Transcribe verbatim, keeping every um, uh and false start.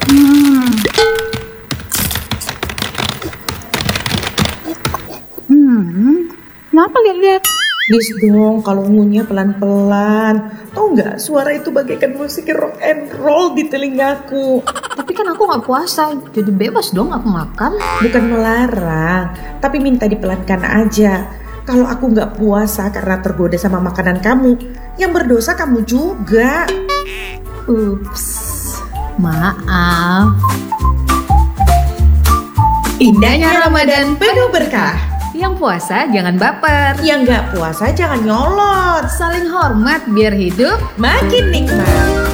Hmm. Hmm. Kenapa lihat-lihat? Please dong, kalau ngunyah pelan-pelan. Tahu nggak, suara itu bagaikan musik rock and roll di telingaku. Tapi kan aku nggak puasa, jadi bebas dong aku makan. Bukan melarang, tapi minta dipelankan aja. Kalau aku nggak puasa karena tergoda sama makanan kamu, yang berdosa kamu juga. Ups, maaf. Indahnya Ramadan penuh berkah. Yang puasa jangan baper. Yang nggak puasa jangan nyolot. Saling hormat biar hidup Makin nikmat.